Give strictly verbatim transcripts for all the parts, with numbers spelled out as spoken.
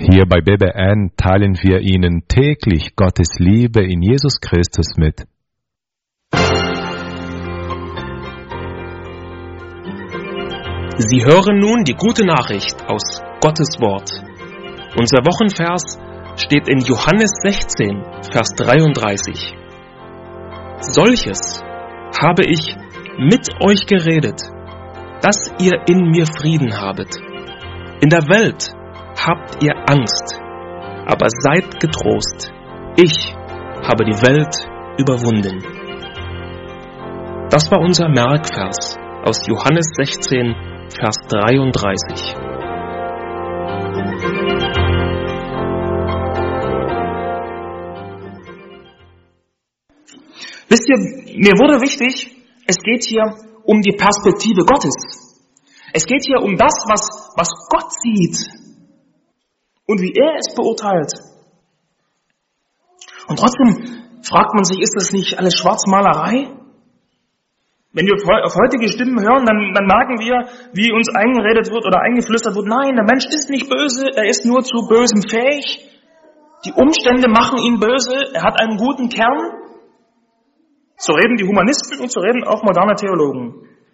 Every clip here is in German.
Hier bei B B N teilen wir Ihnen täglich Gottes Liebe in Jesus Christus mit. Sie hören nun die gute Nachricht aus Gottes Wort. Unser Wochenvers steht in Johannes sechzehn, Vers dreiunddreißig. Solches habe ich mit euch geredet, dass ihr in mir Frieden habet. In der Welt habt ihr Angst, aber seid getrost. Ich habe die Welt überwunden. Das war unser Merkvers aus Johannes sechzehn, Vers dreiunddreißig. Wisst ihr, mir wurde wichtig, es geht hier um die Perspektive Gottes. Es geht hier um das, was, was Gott sieht und wie er es beurteilt. Und trotzdem fragt man sich, ist das nicht alles Schwarzmalerei? Wenn wir auf heutige Stimmen hören, dann, dann merken wir, wie uns eingeredet wird oder eingeflüstert wird, nein, der Mensch ist nicht böse, er ist nur zu Bösem fähig. Die Umstände machen ihn böse, er hat einen guten Kern. So reden die Humanisten und so reden auch moderne Theologen.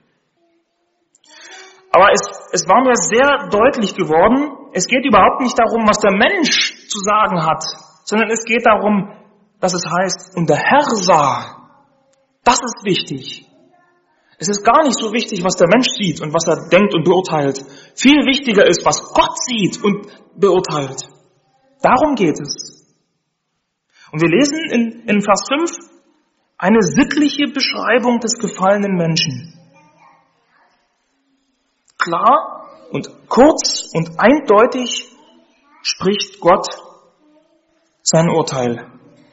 Aber es, es war mir sehr deutlich geworden, es geht überhaupt nicht darum, was der Mensch zu sagen hat, sondern es geht darum, dass es heißt, und der Herr sah. Das ist wichtig. Es ist gar nicht so wichtig, was der Mensch sieht und was er denkt und beurteilt. Viel wichtiger ist, was Gott sieht und beurteilt. Darum geht es. Und wir lesen in, in Vers fünf eine sittliche Beschreibung des gefallenen Menschen. Klar und kurz und eindeutig spricht Gott sein Urteil.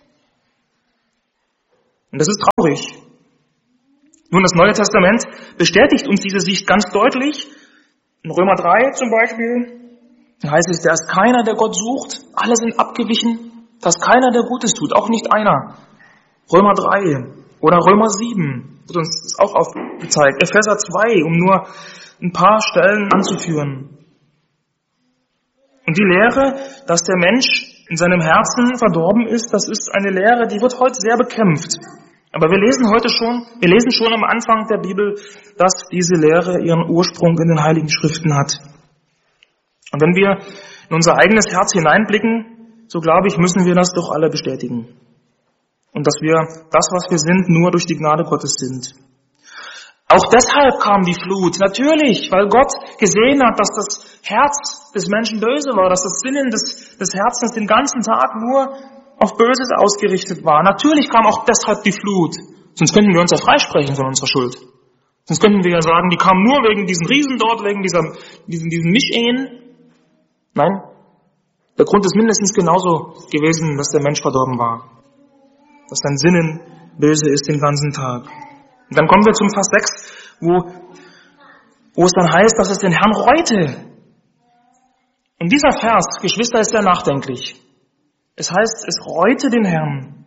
Und das ist traurig. Nun, das Neue Testament bestätigt uns diese Sicht ganz deutlich. In Römer drei zum Beispiel heißt es, da ist keiner, der Gott sucht, alle sind abgewichen, da ist keiner, der Gutes tut, auch nicht einer. Römer drei oder Römer sieben wird uns das auch aufgezeigt. Epheser zwei, um nur ein paar Stellen anzuführen. Und die Lehre, dass der Mensch in seinem Herzen verdorben ist, das ist eine Lehre, die wird heute sehr bekämpft. Aber wir lesen heute schon, wir lesen schon am Anfang der Bibel, dass diese Lehre ihren Ursprung in den Heiligen Schriften hat. Und wenn wir in unser eigenes Herz hineinblicken, so glaube ich, müssen wir das doch alle bestätigen. Und dass wir das, was wir sind, nur durch die Gnade Gottes sind. Auch deshalb kam die Flut. Natürlich, weil Gott gesehen hat, dass das Herz des Menschen böse war, dass das Sinnen des, des Herzens den ganzen Tag nur auf Böses ausgerichtet war. Natürlich kam auch deshalb die Flut. Sonst könnten wir uns ja freisprechen von unserer Schuld. Sonst könnten wir ja sagen, die kam nur wegen diesen Riesen dort, wegen dieser, diesen, diesen Mischehen. Nein, der Grund ist mindestens genauso gewesen, dass der Mensch verdorben war. Dass sein Sinnen böse ist den ganzen Tag. Und dann kommen wir zum Vers sechs, wo, wo es dann heißt, dass es den Herrn reute. Und dieser Vers, Geschwister, ist sehr nachdenklich. Es heißt, es reute den Herrn.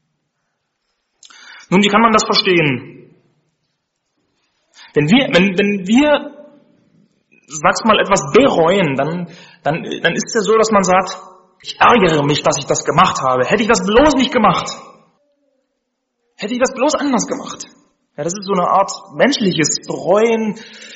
Nun, wie kann man das verstehen? Wenn wir, wenn, wenn wir, sag's mal, etwas bereuen, dann, dann, dann ist es ja so, dass man sagt, ich ärgere mich, dass ich das gemacht habe. Hätte ich das bloß nicht gemacht. Hätte ich das bloß anders gemacht. Ja, das ist so eine Art menschliches Bereuen.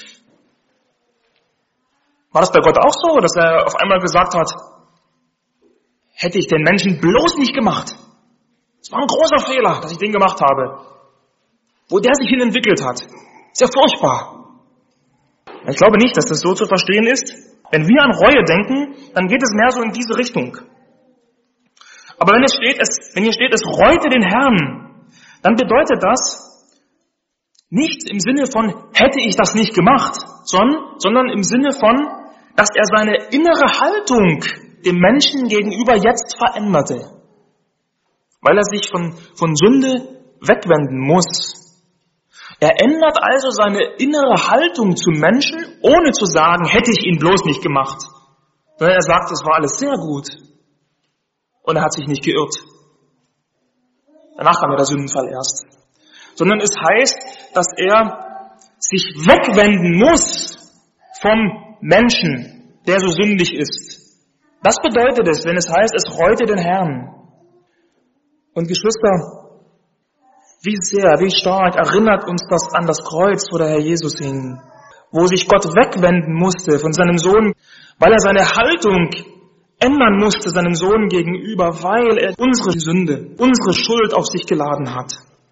War das bei Gott auch so, dass er auf einmal gesagt hat, hätte ich den Menschen bloß nicht gemacht. Es war ein großer Fehler, dass ich den gemacht habe. Wo der sich hin entwickelt hat. Ist ja furchtbar. Ich glaube nicht, dass das so zu verstehen ist. Wenn wir an Reue denken, dann geht es mehr so in diese Richtung. Aber wenn es steht, es, wenn hier steht, es reute den Herrn, dann bedeutet das nicht im Sinne von, hätte ich das nicht gemacht, sondern, sondern im Sinne von, dass er seine innere Haltung dem Menschen gegenüber jetzt veränderte. Weil er sich von, von Sünde wegwenden muss. Er ändert also seine innere Haltung zum Menschen, ohne zu sagen, hätte ich ihn bloß nicht gemacht. Sondern er sagt, es war alles sehr gut. Und er hat sich nicht geirrt. Danach kam ja der Sündenfall erst. Sondern es heißt, dass er sich wegwenden muss vom Menschen, der so sündig ist. Das bedeutet es, wenn es heißt, es reute den Herrn. Und Geschwister, wie sehr, wie stark erinnert uns das an das Kreuz, wo der Herr Jesus hing, wo sich Gott wegwenden musste von seinem Sohn, weil er seine Haltung ändern musste seinem Sohn gegenüber, weil er unsere Sünde, unsere Schuld auf sich geladen hat.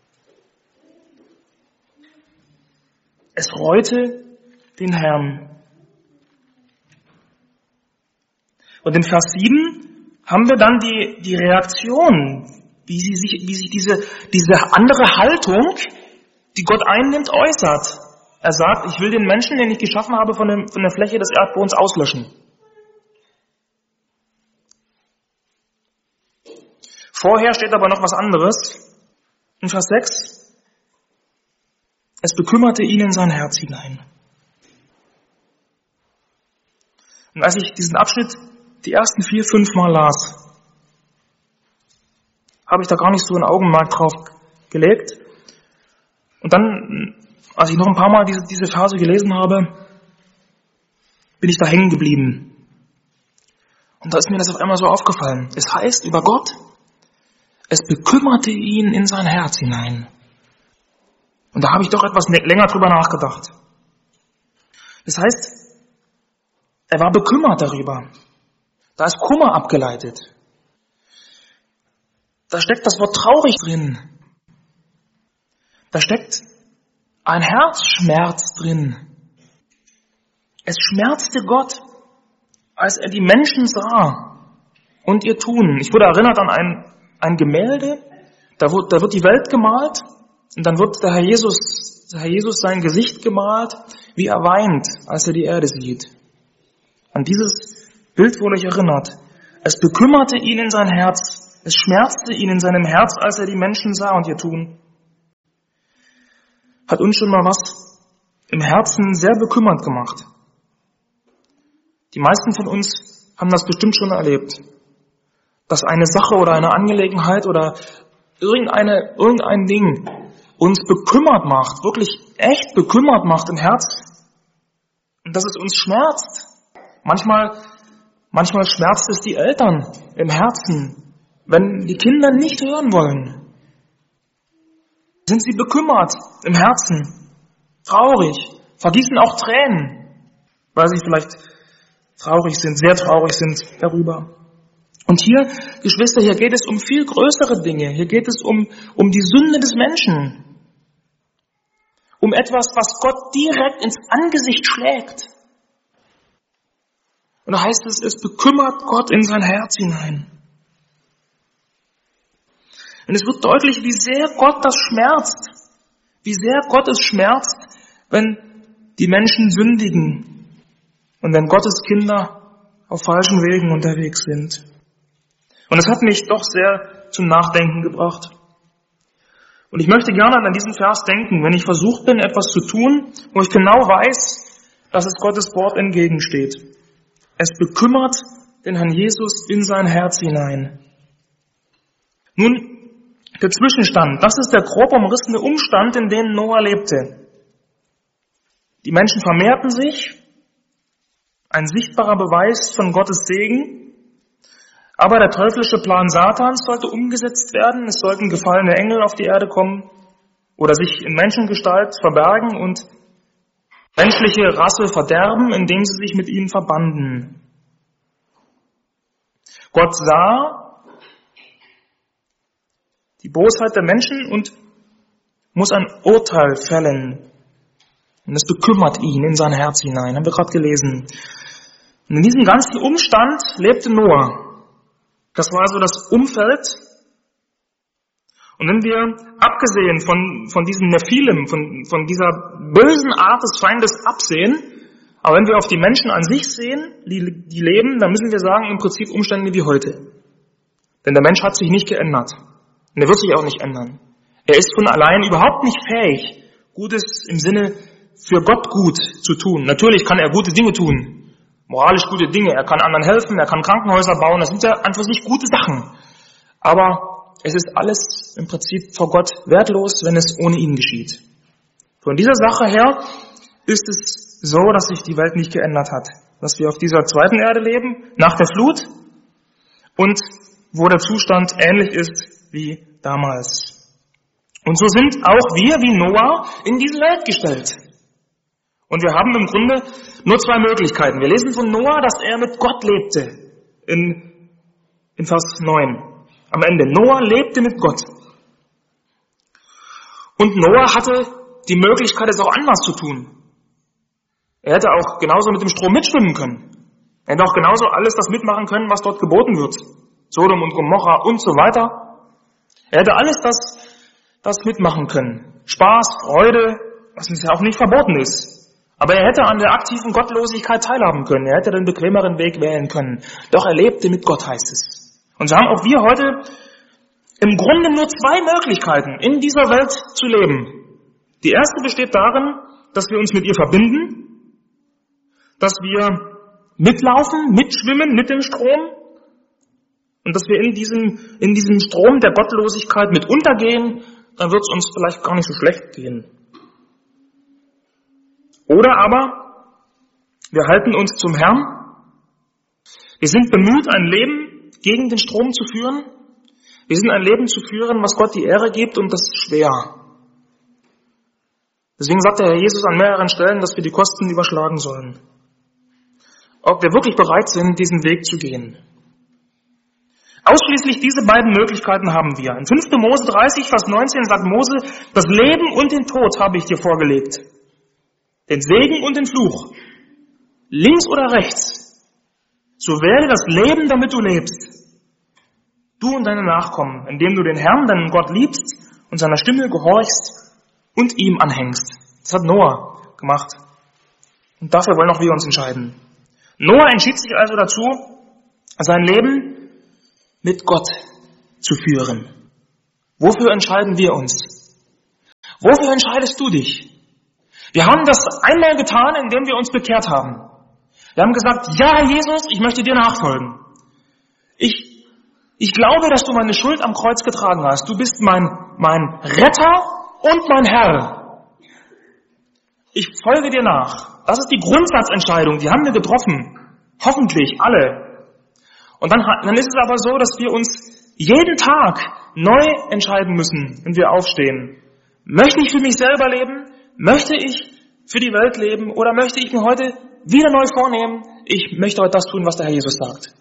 Es reute den Herrn. Und in Vers sieben haben wir dann die, die Reaktion, wie, sie sich, wie sich diese, diese andere Haltung, die Gott einnimmt, äußert. Er sagt, ich will den Menschen, den ich geschaffen habe, von, dem, von der Fläche des Erdbodens auslöschen. Vorher steht aber noch was anderes. In Vers sechs. Es bekümmerte ihn in sein Herz hinein. Und als ich diesen Abschnitt die ersten vier, fünf Mal las, habe ich da gar nicht so ein Augenmerk drauf gelegt. Und dann, als ich noch ein paar Mal diese, diese Verse gelesen habe, bin ich da hängen geblieben. Und da ist mir das auf einmal so aufgefallen. Es heißt über Gott, es bekümmerte ihn in sein Herz hinein. Und da habe ich doch etwas länger drüber nachgedacht. Das heißt, er war bekümmert darüber. Da ist Kummer abgeleitet. Da steckt das Wort traurig drin. Da steckt ein Herzschmerz drin. Es schmerzte Gott, als er die Menschen sah und ihr Tun. Ich wurde erinnert an ein, ein Gemälde, da wird, da wird die Welt gemalt und dann wird der Herr Jesus, der Herr Jesus sein Gesicht gemalt, wie er weint, als er die Erde sieht. An dieses Bild wurde ich erinnert. Es bekümmerte ihn in sein Herz, es schmerzte ihn in seinem Herz, als er die Menschen sah und ihr Tun. Hat uns schon mal was im Herzen sehr bekümmert gemacht. Die meisten von uns haben das bestimmt schon erlebt, dass eine Sache oder eine Angelegenheit oder irgendeine, irgendein Ding uns bekümmert macht, wirklich echt bekümmert macht im Herzen. Und dass es uns schmerzt. Manchmal, manchmal schmerzt es die Eltern im Herzen, wenn die Kinder nicht hören wollen. Sind sie bekümmert im Herzen, traurig, vergießen auch Tränen, weil sie vielleicht traurig sind, sehr traurig sind darüber. Und hier, Geschwister, hier geht es um viel größere Dinge. Hier geht es um, um die Sünde des Menschen. Um etwas, was Gott direkt ins Angesicht schlägt. Und da heißt es, es bekümmert Gott in sein Herz hinein. Und es wird deutlich, wie sehr Gott das schmerzt. Wie sehr Gott es schmerzt, wenn die Menschen sündigen. Und wenn Gottes Kinder auf falschen Wegen unterwegs sind. Und es hat mich doch sehr zum Nachdenken gebracht. Und ich möchte gerne an diesen Vers denken, wenn ich versucht bin, etwas zu tun, wo ich genau weiß, dass es Gottes Wort entgegensteht. Es bekümmert den Herrn Jesus in sein Herz hinein. Nun, der Zwischenstand, das ist der grob umrissene Umstand, in dem Noah lebte. Die Menschen vermehrten sich, ein sichtbarer Beweis von Gottes Segen, aber der teuflische Plan Satans sollte umgesetzt werden, es sollten gefallene Engel auf die Erde kommen oder sich in Menschengestalt verbergen und menschliche Rasse verderben, indem sie sich mit ihnen verbanden. Gott sah die Bosheit der Menschen und muss ein Urteil fällen. Und es bekümmert ihn in sein Herz hinein, haben wir gerade gelesen. Und in diesem ganzen Umstand lebte Noah. Das war also das Umfeld. Und wenn wir, abgesehen von, von diesem Nephilim, von, von dieser bösen Art des Feindes absehen, aber wenn wir auf die Menschen an sich sehen, die, die leben, dann müssen wir sagen, im Prinzip Umstände wie heute. Denn der Mensch hat sich nicht geändert. Und er wird sich auch nicht ändern. Er ist von allein überhaupt nicht fähig, Gutes im Sinne für Gott gut zu tun. Natürlich kann er gute Dinge tun. Moralisch gute Dinge. Er kann anderen helfen, er kann Krankenhäuser bauen. Das sind ja an für sich gute Sachen. Aber es ist alles im Prinzip vor Gott wertlos, wenn es ohne ihn geschieht. Von dieser Sache her ist es so, dass sich die Welt nicht geändert hat. Dass wir auf dieser zweiten Erde leben, nach der Flut, und wo der Zustand ähnlich ist wie damals. Und so sind auch wir wie Noah in diese Welt gestellt. Und wir haben im Grunde nur zwei Möglichkeiten. Wir lesen von Noah, dass er mit Gott lebte. In, in Vers neun. Am Ende. Noah lebte mit Gott. Und Noah hatte die Möglichkeit, es auch anders zu tun. Er hätte auch genauso mit dem Strom mitschwimmen können. Er hätte auch genauso alles das mitmachen können, was dort geboten wird. Sodom und Gomorra und so weiter. Er hätte alles das, das mitmachen können. Spaß, Freude, was uns ja auch nicht verboten ist. Aber er hätte an der aktiven Gottlosigkeit teilhaben können. Er hätte den bequemeren Weg wählen können. Doch er lebte mit Gott, heißt es. Und so haben auch wir heute im Grunde nur zwei Möglichkeiten, in dieser Welt zu leben. Die erste besteht darin, dass wir uns mit ihr verbinden, dass wir mitlaufen, mitschwimmen mit dem Strom und dass wir in diesem, in diesem Strom der Gottlosigkeit mit untergehen, dann wird es uns vielleicht gar nicht so schlecht gehen. Oder aber wir halten uns zum Herrn. Wir sind bemüht, ein Leben gegen den Strom zu führen. Wir sind ein Leben zu führen, was Gott die Ehre gibt, und das ist schwer. Deswegen sagt der Herr Jesus an mehreren Stellen, dass wir die Kosten überschlagen sollen. Ob wir wirklich bereit sind, diesen Weg zu gehen. Ausschließlich diese beiden Möglichkeiten haben wir. In fünfter Mose dreißig, Vers neunzehn sagt Mose, das Leben und den Tod habe ich dir vorgelegt. Den Segen und den Fluch. Links oder rechts. So wähle das Leben, damit du lebst. Du und deine Nachkommen, indem du den Herrn, deinen Gott, liebst und seiner Stimme gehorchst und ihm anhängst. Das hat Noah gemacht. Und dafür wollen auch wir uns entscheiden. Noah entschied sich also dazu, sein Leben mit Gott zu führen. Wofür entscheiden wir uns? Wofür entscheidest du dich? Wir haben das einmal getan, indem wir uns bekehrt haben. Wir haben gesagt, ja, Herr Jesus, ich möchte dir nachfolgen. Ich, ich glaube, dass du meine Schuld am Kreuz getragen hast. Du bist mein, mein Retter und mein Herr. Ich folge dir nach. Das ist die Grundsatzentscheidung, die haben wir getroffen. Hoffentlich alle. Und dann, dann ist es aber so, dass wir uns jeden Tag neu entscheiden müssen, wenn wir aufstehen. Möchte ich für mich selber leben? Möchte ich für die Welt leben? Oder möchte ich mir heute wieder neu vornehmen, ich möchte heute das tun, was der Herr Jesus sagt?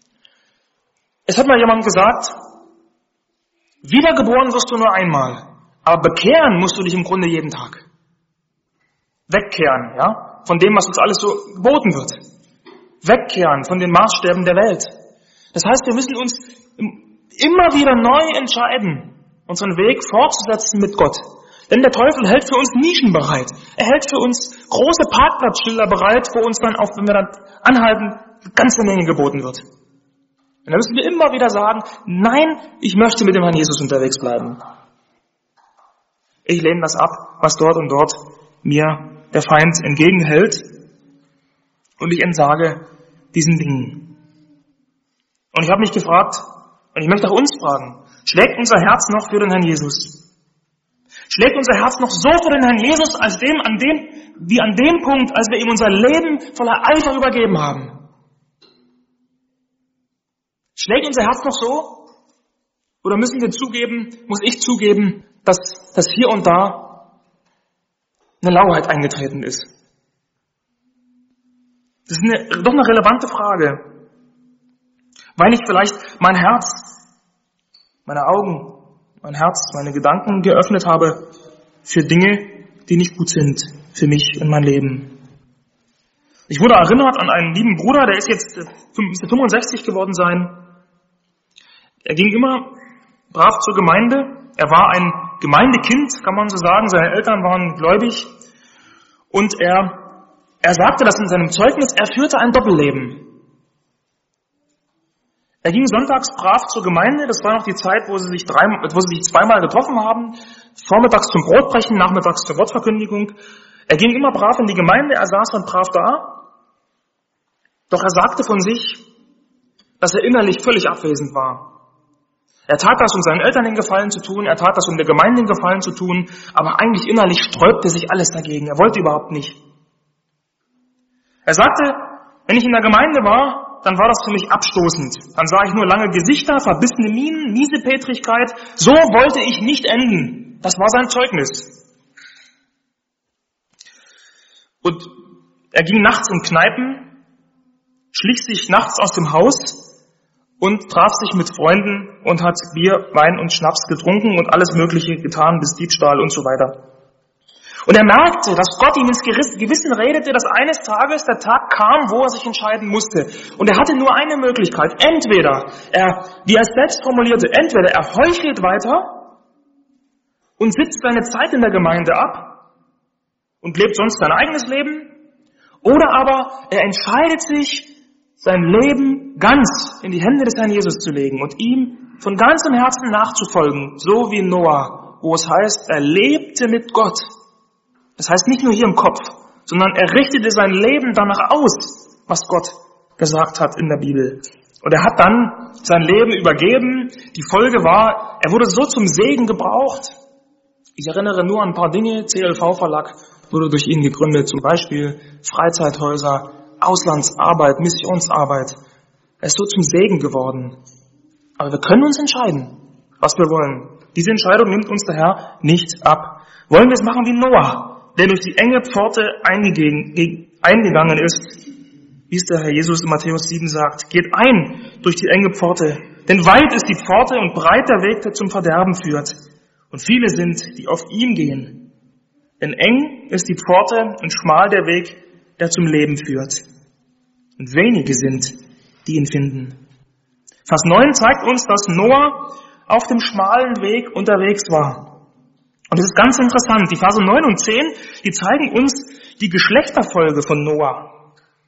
Es hat mal jemand gesagt, wiedergeboren wirst du nur einmal, aber bekehren musst du dich im Grunde jeden Tag. Wegkehren, ja, von dem, was uns alles so geboten wird. Wegkehren von den Maßstäben der Welt. Das heißt, wir müssen uns immer wieder neu entscheiden, unseren Weg fortzusetzen mit Gott. Denn der Teufel hält für uns Nischen bereit. Er hält für uns große Parkplatzschilder bereit, wo uns dann, auch wenn wir dann anhalten, eine ganze Menge geboten wird. Und da müssen wir immer wieder sagen, nein, ich möchte mit dem Herrn Jesus unterwegs bleiben. Ich lehne das ab, was dort und dort mir der Feind entgegenhält, und ich entsage diesen Dingen. Und ich habe mich gefragt, und ich möchte auch uns fragen, schlägt unser Herz noch für den Herrn Jesus? Schlägt unser Herz noch so für den Herrn Jesus, als dem, an dem, wie an dem Punkt, als wir ihm unser Leben voller Eifer übergeben haben? Schlägt unser Herz noch so? Oder müssen wir zugeben, muss ich zugeben, dass, dass hier und da eine Lauheit eingetreten ist? Das ist eine, doch eine relevante Frage. Weil ich vielleicht mein Herz, meine Augen, mein Herz, meine Gedanken geöffnet habe für Dinge, die nicht gut sind für mich und mein Leben. Ich wurde erinnert an einen lieben Bruder, der ist jetzt fünfundsechzig geworden sein. Er ging immer brav zur Gemeinde. Er war ein Gemeindekind, kann man so sagen. Seine Eltern waren gläubig. Und er, er sagte das in seinem Zeugnis, er führte ein Doppelleben. Er ging sonntags brav zur Gemeinde, das war noch die Zeit, wo sie sich, drei, wo sie sich zweimal getroffen haben, vormittags zum Brotbrechen, nachmittags zur Wortverkündigung. Er ging immer brav in die Gemeinde, er saß dann brav da, doch er sagte von sich, dass er innerlich völlig abwesend war. Er tat das, um seinen Eltern den Gefallen zu tun, er tat das, um der Gemeinde den Gefallen zu tun, aber eigentlich innerlich sträubte sich alles dagegen, er wollte überhaupt nicht. Er sagte, wenn ich in der Gemeinde war, dann war das für mich abstoßend. Dann sah ich nur lange Gesichter, verbissene Mienen, Miesepetrigkeit. So wollte ich nicht enden. Das war sein Zeugnis. Und er ging nachts in Kneipen, schlich sich nachts aus dem Haus und traf sich mit Freunden und hat Bier, Wein und Schnaps getrunken und alles Mögliche getan, bis Diebstahl und so weiter. Und er merkte, dass Gott ihm ins Gewissen redete, dass eines Tages der Tag kam, wo er sich entscheiden musste. Und er hatte nur eine Möglichkeit. Entweder er, wie er es selbst formulierte, entweder er heuchelt weiter und sitzt seine Zeit in der Gemeinde ab und lebt sonst sein eigenes Leben, oder aber er entscheidet sich, sein Leben ganz in die Hände des Herrn Jesus zu legen und ihm von ganzem Herzen nachzufolgen, so wie Noah, wo es heißt, er lebte mit Gott. Das heißt nicht nur hier im Kopf, sondern er richtete sein Leben danach aus, was Gott gesagt hat in der Bibel. Und er hat dann sein Leben übergeben. Die Folge war, er wurde so zum Segen gebraucht. Ich erinnere nur an ein paar Dinge. C L V-Verlag wurde durch ihn gegründet, zum Beispiel Freizeithäuser, Auslandsarbeit, Missionsarbeit. Er ist so zum Segen geworden. Aber wir können uns entscheiden, was wir wollen. Diese Entscheidung nimmt uns der Herr nicht ab. Wollen wir es machen wie Noah, der durch die enge Pforte eingegangen ist, wie es der Herr Jesus in Matthäus sieben sagt. Geht ein durch die enge Pforte, denn weit ist die Pforte und breit der Weg, der zum Verderben führt. Und viele sind, die auf ihm gehen. Denn eng ist die Pforte und schmal der Weg, der zum Leben führt. Und wenige sind, die ihn finden. Vers neun zeigt uns, dass Noah auf dem schmalen Weg unterwegs war. Und es ist ganz interessant, die Verse neun und zehn, die zeigen uns die Geschlechterfolge von Noah.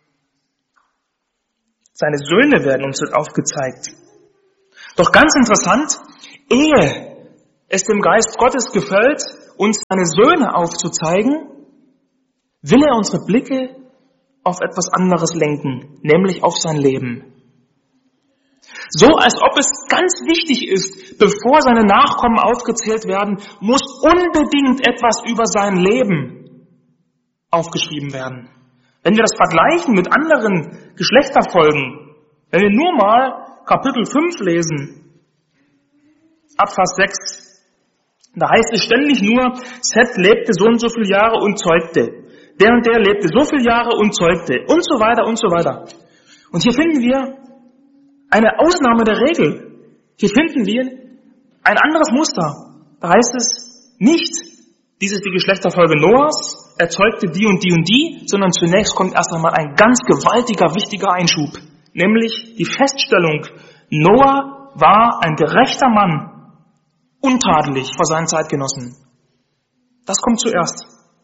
Seine Söhne werden uns aufgezeigt. Doch ganz interessant, ehe es dem Geist Gottes gefällt, uns seine Söhne aufzuzeigen, will er unsere Blicke auf etwas anderes lenken, nämlich auf sein Leben. So, als ob es ganz wichtig ist, bevor seine Nachkommen aufgezählt werden, muss unbedingt etwas über sein Leben aufgeschrieben werden. Wenn wir das vergleichen mit anderen Geschlechterfolgen, wenn wir nur mal Kapitel fünf lesen, ab Vers sechs, da heißt es ständig nur, Seth lebte so und so viele Jahre und zeugte. Der und der lebte so viele Jahre und zeugte. Und so weiter und so weiter. Und hier finden wir eine Ausnahme der Regel. Hier finden wir ein anderes Muster. Da heißt es nicht, dies ist die Geschlechterfolge Noahs, er zeugte die und die und die, sondern zunächst kommt erst einmal ein ganz gewaltiger, wichtiger Einschub. Nämlich die Feststellung, Noah war ein gerechter Mann, untadelig vor seinen Zeitgenossen. Das kommt zuerst.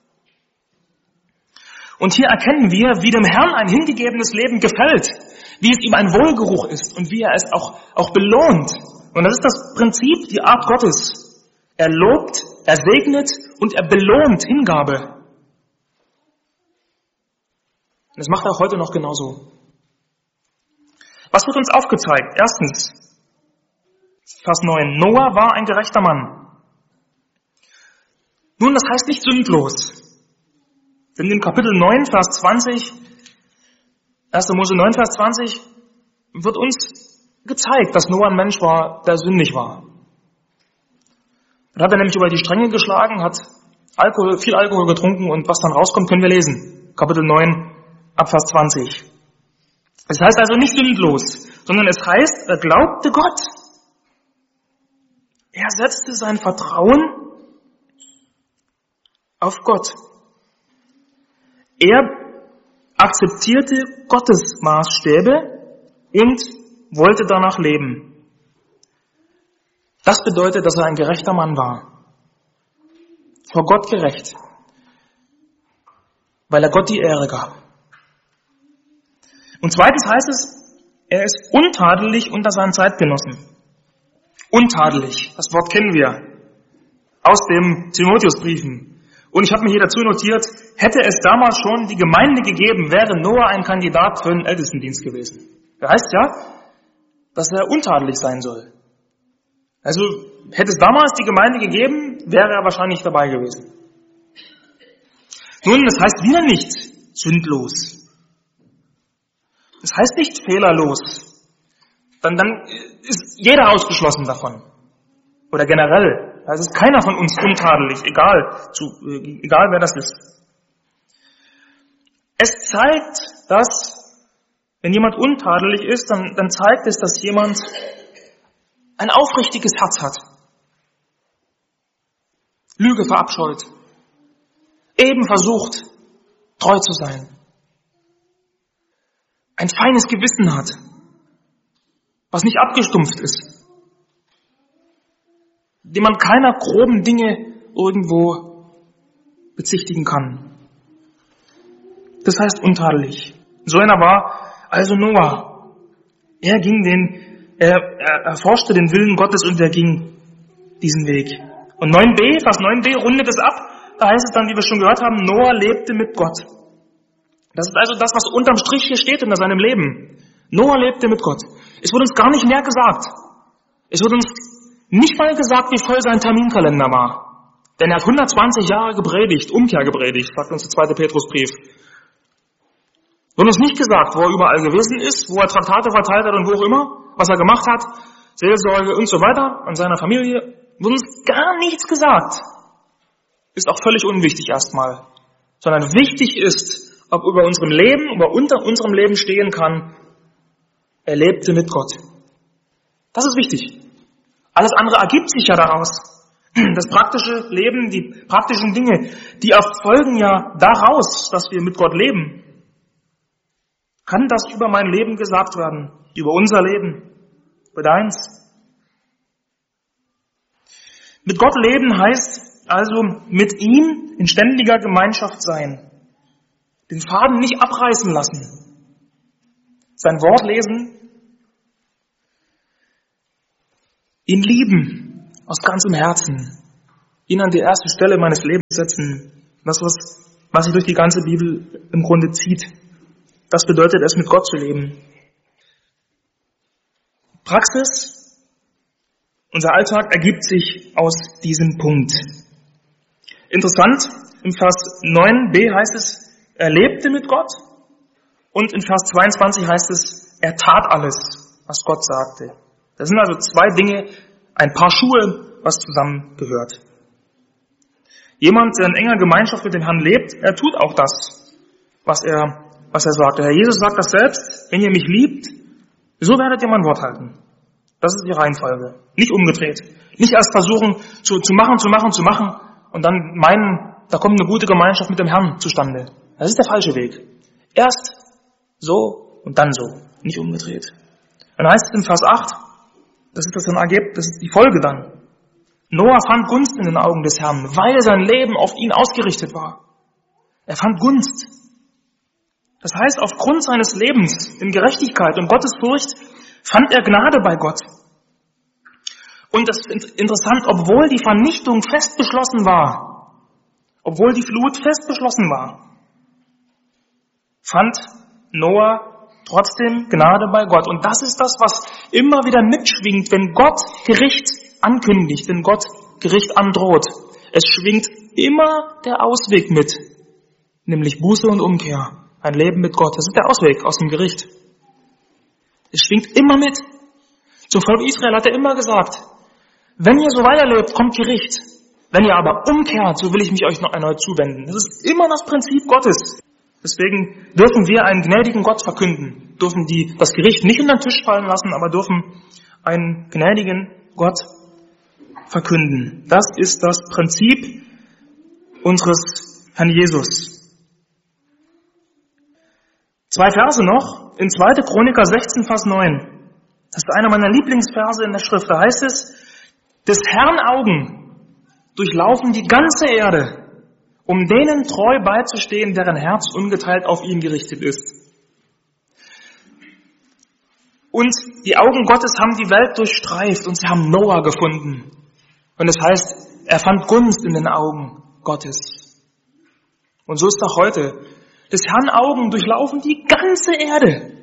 Und hier erkennen wir, wie dem Herrn ein hingegebenes Leben gefällt, wie es ihm ein Wohlgeruch ist und wie er es auch, auch belohnt. Und das ist das Prinzip, die Art Gottes. Er lobt, er segnet und er belohnt Hingabe. Und das macht er auch heute noch genauso. Was wird uns aufgezeigt? Erstens, Vers neun, Noah war ein gerechter Mann. Nun, das heißt nicht sündlos. Denn in Kapitel neun, Vers zwanzig, erster Mose neun, Vers zwanzig, wird uns gezeigt, dass Noah ein Mensch war, der sündig war. Dann hat er nämlich über die Stränge geschlagen, hat Alkohol, viel Alkohol getrunken und was dann rauskommt, können wir lesen. Kapitel neun, ab Vers zwanzig. Es heißt also nicht sündlos, sondern es heißt, er glaubte Gott. Er setzte sein Vertrauen auf Gott. Er akzeptierte Gottes Maßstäbe und wollte danach leben. Das bedeutet, dass er ein gerechter Mann war. Vor Gott gerecht. Weil er Gott die Ehre gab. Und zweitens heißt es, er ist untadelig unter seinen Zeitgenossen. Untadelig, das Wort kennen wir aus den Timotheusbriefen. Und ich habe mir hier dazu notiert, hätte es damals schon die Gemeinde gegeben, wäre Noah ein Kandidat für den Ältestendienst gewesen. Das heißt ja, dass er untadelig sein soll. Also hätte es damals die Gemeinde gegeben, wäre er wahrscheinlich dabei gewesen. Nun, das heißt wieder nicht sündlos, Das heißt nicht fehlerlos. Dann, dann ist jeder ausgeschlossen davon. Oder generell. Da ist keiner von uns untadelig, egal, zu, egal wer das ist. Es zeigt, dass, wenn jemand untadelig ist, dann, dann zeigt es, dass jemand ein aufrichtiges Herz hat. Lüge verabscheut. Eben versucht, treu zu sein. Ein feines Gewissen hat, was nicht abgestumpft ist. Dem man keiner groben Dinge irgendwo bezichtigen kann. Das heißt untadelig. So einer war also Noah. Er ging den, er, er erforschte den Willen Gottes und er ging diesen Weg. Und neun b, Vers neun b rundet es ab. Da heißt es dann, wie wir schon gehört haben, Noah lebte mit Gott. Das ist also das, was unterm Strich hier steht in seinem Leben. Noah lebte mit Gott. Es wurde uns gar nicht mehr gesagt. Es wurde uns nicht mal gesagt, wie voll sein Terminkalender war. Denn er hat hundertzwanzig Jahre gepredigt, Umkehr gepredigt, sagt uns der zweite Petrusbrief. Wurde uns nicht gesagt, wo er überall gewesen ist, wo er Traktate verteilt hat und wo auch immer, was er gemacht hat, Seelsorge und so weiter, an seiner Familie. Wurde uns gar nichts gesagt. Ist auch völlig unwichtig erstmal. Sondern wichtig ist, ob über unserem Leben, über unter unserem Leben stehen kann, er lebte mit Gott. Das ist wichtig. Alles andere ergibt sich ja daraus. Das praktische Leben, die praktischen Dinge, die erfolgen ja daraus, dass wir mit Gott leben. Kann das über mein Leben gesagt werden? Über unser Leben? Über deins? Mit Gott leben heißt also mit ihm in ständiger Gemeinschaft sein. Den Faden nicht abreißen lassen. Sein Wort lesen. Ihn lieben aus ganzem Herzen. Ihn an die erste Stelle meines Lebens setzen. Das, was, was sich durch die ganze Bibel im Grunde zieht. Das bedeutet es, mit Gott zu leben. Praxis, unser Alltag ergibt sich aus diesem Punkt. Interessant, im Vers neun b heißt es, er lebte mit Gott. Und in Vers zweiundzwanzig heißt es, er tat alles, was Gott sagte. Das sind also zwei Dinge, ein Paar Schuhe, was zusammengehört. Jemand, der in enger Gemeinschaft mit dem Herrn lebt, er tut auch das, was er, was er sagt. Der Herr Jesus sagt das selbst, wenn ihr mich liebt, so werdet ihr mein Wort halten. Das ist die Reihenfolge. Nicht umgedreht. Nicht erst versuchen, zu, zu machen, zu machen, zu machen und dann meinen, da kommt eine gute Gemeinschaft mit dem Herrn zustande. Das ist der falsche Weg. Erst so und dann so. Nicht umgedreht. Dann heißt es in Vers acht, das ist das dann Ergebnis, das ist die Folge dann. Noah fand Gunst in den Augen des Herrn, weil sein Leben auf ihn ausgerichtet war. Er fand Gunst. Das heißt, aufgrund seines Lebens in Gerechtigkeit und Gottesfurcht fand er Gnade bei Gott. Und das ist interessant, obwohl die Vernichtung fest beschlossen war, obwohl die Flut fest beschlossen war, fand Noah trotzdem Gnade bei Gott. Und das ist das, was immer wieder mitschwingt, wenn Gott Gericht ankündigt, wenn Gott Gericht androht. Es schwingt immer der Ausweg mit, nämlich Buße und Umkehr. Ein Leben mit Gott. Das ist der Ausweg aus dem Gericht. Es schwingt immer mit. Zum Volk Israel hat er immer gesagt, wenn ihr so weiterlebt, kommt Gericht. Wenn ihr aber umkehrt, so will ich mich euch noch erneut zuwenden. Das ist immer das Prinzip Gottes. Deswegen dürfen wir einen gnädigen Gott verkünden, dürfen die das Gericht nicht unter den Tisch fallen lassen, aber dürfen einen gnädigen Gott verkünden. Das ist das Prinzip unseres Herrn Jesus. Zwei Verse noch, in zweite Chroniker sechzehn, Vers neun. Das ist einer meiner Lieblingsverse in der Schrift. Da heißt es, des Herrn Augen durchlaufen die ganze Erde, um denen treu beizustehen, deren Herz ungeteilt auf ihn gerichtet ist. Und die Augen Gottes haben die Welt durchstreift und sie haben Noah gefunden. Und es heißt, er fand Gunst in den Augen Gottes. Und so ist auch heute. Des Herrn Augen durchlaufen die ganze Erde,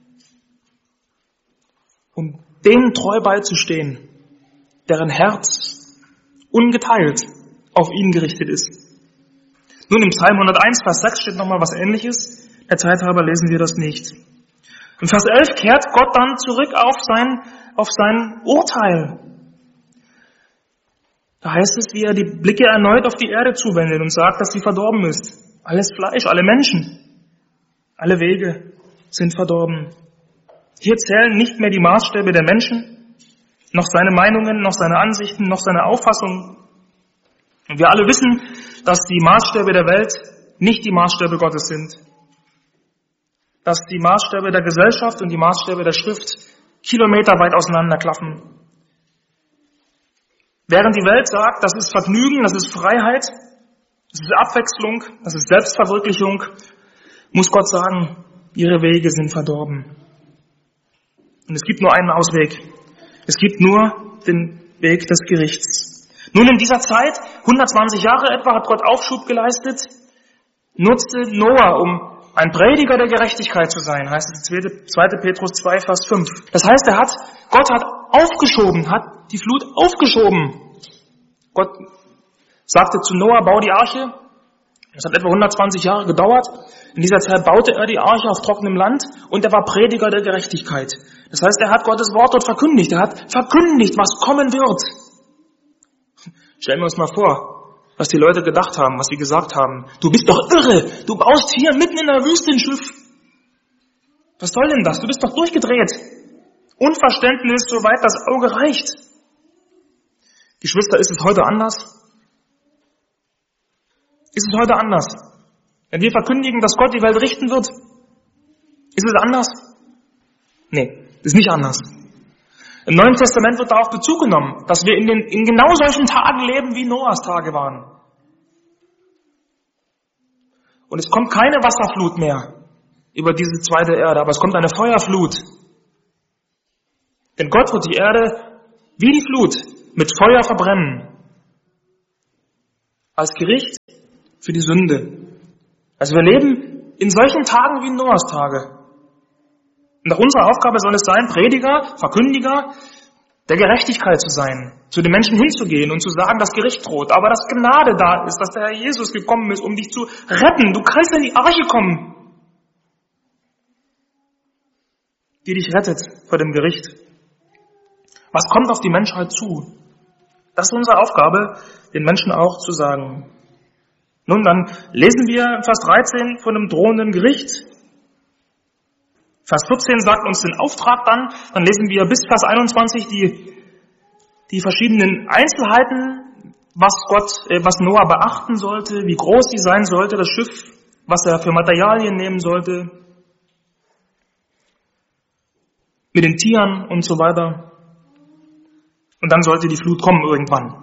um denen treu beizustehen, deren Herz ungeteilt auf ihn gerichtet ist. Nun, im Psalm hunderteins, Vers sechs steht nochmal was Ähnliches. Der Zeit halber lesen wir das nicht. In Vers elf kehrt Gott dann zurück auf sein, auf sein Urteil. Da heißt es, wie er die Blicke erneut auf die Erde zuwendet und sagt, dass sie verdorben ist. Alles Fleisch, alle Menschen, alle Wege sind verdorben. Hier zählen nicht mehr die Maßstäbe der Menschen, noch seine Meinungen, noch seine Ansichten, noch seine Auffassung. Und wir alle wissen, dass die Maßstäbe der Welt nicht die Maßstäbe Gottes sind. Dass die Maßstäbe der Gesellschaft und die Maßstäbe der Schrift kilometerweit auseinanderklaffen. Während die Welt sagt, das ist Vergnügen, das ist Freiheit, das ist Abwechslung, das ist Selbstverwirklichung, muss Gott sagen, ihre Wege sind verdorben. Und es gibt nur einen Ausweg. Es gibt nur den Weg des Gerichts. Nun, in dieser Zeit, hundertzwanzig Jahre etwa, hat Gott Aufschub geleistet, nutzte Noah, um ein Prediger der Gerechtigkeit zu sein, heißt es in zweiter Petrus zwei, Vers fünf. Das heißt, er hat, Gott hat aufgeschoben, hat die Flut aufgeschoben. Gott sagte zu Noah, bau die Arche. Das hat etwa hundertzwanzig Jahre gedauert. In dieser Zeit baute er die Arche auf trockenem Land und er war Prediger der Gerechtigkeit. Das heißt, er hat Gottes Wort dort verkündigt. Er hat verkündigt, was kommen wird. Stellen wir uns mal vor, was die Leute gedacht haben, was sie gesagt haben. Du bist doch irre, du baust hier mitten in der Wüste ein Schiff. Was soll denn das? Du bist doch durchgedreht. Unverständnis, soweit das Auge reicht. Geschwister, ist es heute anders? Ist es heute anders? Wenn wir verkündigen, dass Gott die Welt richten wird, ist es anders? Nee, ist nicht anders. Im Neuen Testament wird darauf Bezug genommen, dass wir in, den, in genau solchen Tagen leben, wie Noahs Tage waren. Und es kommt keine Wasserflut mehr über diese zweite Erde, aber es kommt eine Feuerflut. Denn Gott wird die Erde wie die Flut mit Feuer verbrennen. Als Gericht für die Sünde. Also wir leben in solchen Tagen wie in Noahs Tage. Und auch unsere Aufgabe soll es sein, Prediger, Verkündiger der Gerechtigkeit zu sein, zu den Menschen hinzugehen und zu sagen, dass Gericht droht, aber dass Gnade da ist, dass der Herr Jesus gekommen ist, um dich zu retten. Du kannst in die Arche kommen, die dich rettet vor dem Gericht. Was kommt auf die Menschheit zu? Das ist unsere Aufgabe, den Menschen auch zu sagen. Nun, dann lesen wir in Vers dreizehn von einem drohenden Gericht. Vers vierzehn sagt uns den Auftrag dann, dann lesen wir bis Vers einundzwanzig die, die verschiedenen Einzelheiten, was Gott, äh, was Noah beachten sollte, wie groß sie sein sollte, das Schiff, was er für Materialien nehmen sollte, mit den Tieren und so weiter. Und dann sollte die Flut kommen irgendwann.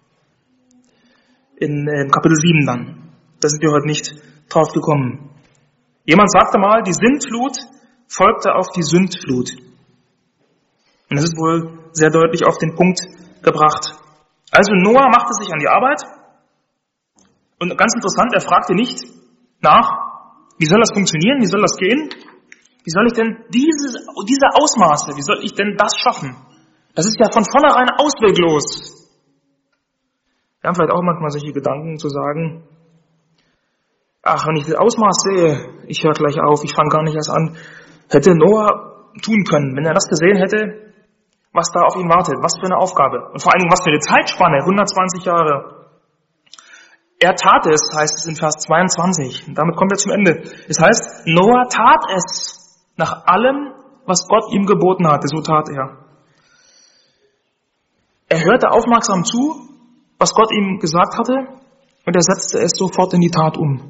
In äh, Kapitel sieben dann. Da sind wir heute nicht drauf gekommen. Jemand sagte mal, die Sintflut folgte auf die Sündflut. Und das ist wohl sehr deutlich auf den Punkt gebracht. Also Noah machte sich an die Arbeit. Und ganz interessant, er fragte nicht nach, wie soll das funktionieren, wie soll das gehen? Wie soll ich denn dieses, diese Ausmaße, wie soll ich denn das schaffen? Das ist ja von vornherein ausweglos. Wir haben vielleicht auch manchmal solche Gedanken zu sagen, ach, wenn ich das Ausmaß sehe, ich höre gleich auf, ich fange gar nicht erst an, hätte Noah tun können, wenn er das gesehen hätte, was da auf ihn wartet, was für eine Aufgabe. Und vor allen Dingen, was für eine Zeitspanne, hundertzwanzig Jahre. Er tat es, heißt es in Vers zweiundzwanzig. Und damit kommen wir zum Ende. Es heißt, Noah tat es nach allem, was Gott ihm geboten hatte, so tat er. Er hörte aufmerksam zu, was Gott ihm gesagt hatte, und er setzte es sofort in die Tat um.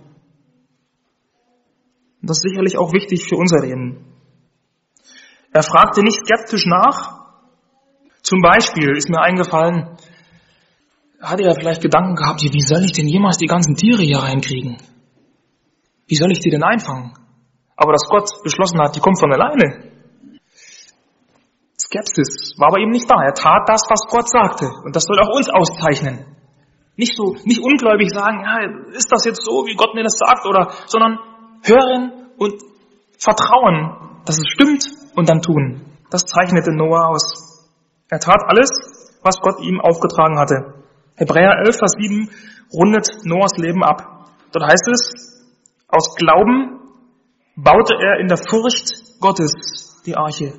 Und das ist sicherlich auch wichtig für unser Leben. Er fragte nicht skeptisch nach. Zum Beispiel ist mir eingefallen, hatte er vielleicht Gedanken gehabt, wie soll ich denn jemals die ganzen Tiere hier reinkriegen? Wie soll ich die denn einfangen? Aber dass Gott beschlossen hat, die kommt von alleine. Skepsis war bei ihm nicht da. Er tat das, was Gott sagte. Und das soll auch uns auszeichnen. Nicht so, nicht ungläubig sagen, ja, ist das jetzt so, wie Gott mir das sagt, oder, sondern hören und vertrauen, dass es stimmt und dann tun. Das zeichnete Noah aus. Er tat alles, was Gott ihm aufgetragen hatte. Hebräer elf, Vers sieben rundet Noahs Leben ab. Dort heißt es, aus Glauben baute er in der Furcht Gottes die Arche.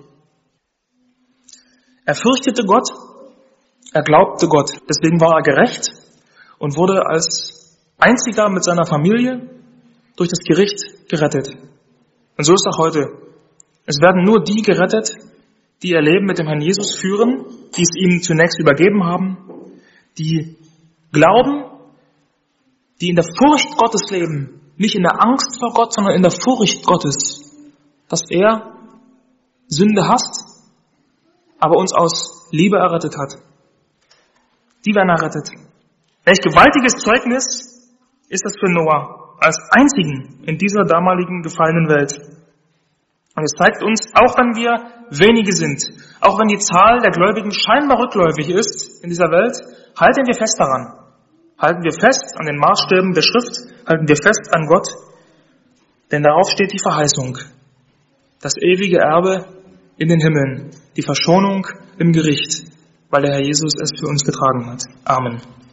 Er fürchtete Gott, er glaubte Gott, deswegen war er gerecht und wurde als einziger mit seiner Familie durch das Gericht gerettet. Und so ist auch heute. Es werden nur die gerettet, die ihr Leben mit dem Herrn Jesus führen, die es ihm zunächst übergeben haben, die glauben, die in der Furcht Gottes leben, nicht in der Angst vor Gott, sondern in der Furcht Gottes, dass er Sünde hasst, aber uns aus Liebe errettet hat. Die werden errettet. Welch gewaltiges Zeugnis ist das für Noah, als einzigen in dieser damaligen gefallenen Welt. Und es zeigt uns, auch wenn wir wenige sind, auch wenn die Zahl der Gläubigen scheinbar rückläufig ist in dieser Welt, halten wir fest daran. Halten wir fest an den Maßstäben der Schrift, halten wir fest an Gott, denn darauf steht die Verheißung, das ewige Erbe in den Himmeln, die Verschonung im Gericht, weil der Herr Jesus es für uns getragen hat. Amen.